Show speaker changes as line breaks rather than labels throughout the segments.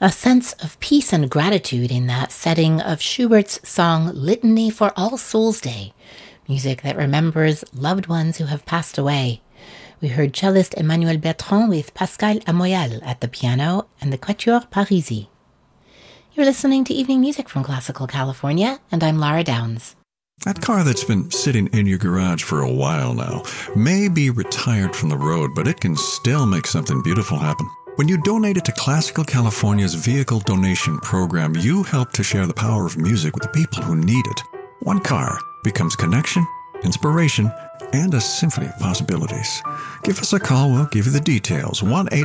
A sense of peace and gratitude in that setting of Schubert's song Litany for All Souls Day, music that remembers loved ones who have passed away. We heard cellist Emmanuel Bertrand with Pascal Amoyal at the piano and the Quatuor Parisi. You're listening to Evening Music from Classical California, and I'm Lara Downs.
That car that's been sitting in your garage for a while now may be retired from the road, but it can still make something beautiful happen. When you donate it to Classical California's Vehicle Donation Program, you help to share the power of music with the people who need it. One car becomes connection, inspiration, and a symphony of possibilities. Give us a call, we'll give you the details.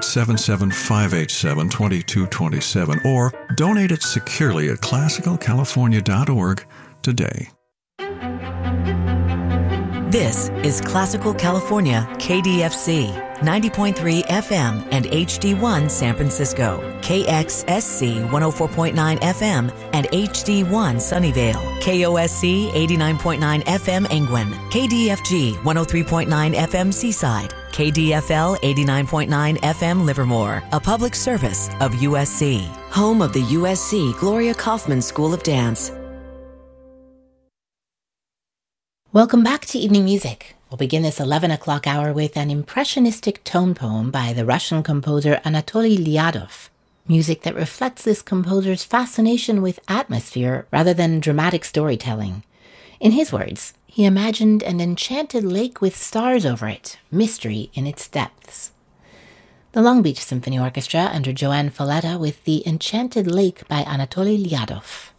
1-877-587-2227, or donate it securely at classicalcalifornia.org today.
This is Classical California, KDFC, 90.3 FM and HD1 San Francisco, KXSC 104.9 FM and HD1 Sunnyvale, KOSC 89.9 FM Angwin, KDFG 103.9 FM Seaside, KDFL 89.9 FM Livermore, a public service of USC, home of the USC Gloria Kaufman School of Dance.
Welcome back to Evening Music. We'll begin this 11 o'clock hour with an impressionistic tone poem by the Russian composer Anatoly Lyadov, music that reflects this composer's fascination with atmosphere rather than dramatic storytelling. In his words, he imagined an enchanted lake with stars over it, mystery in its depths. The Long Beach Symphony Orchestra under Joanne Falletta with The Enchanted Lake by Anatoly Lyadov.